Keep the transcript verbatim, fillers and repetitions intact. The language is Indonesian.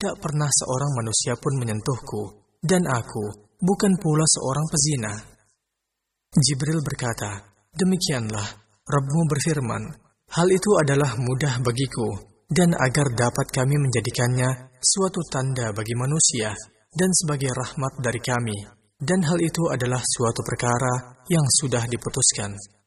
tidak pernah seorang manusia pun menyentuhku, dan aku bukan pula seorang pezina. Jibril berkata, demikianlah, Rabbmu berfirman, hal itu adalah mudah bagiku, dan agar dapat kami menjadikannya suatu tanda bagi manusia, dan sebagai rahmat dari kami, dan hal itu adalah suatu perkara yang sudah diputuskan.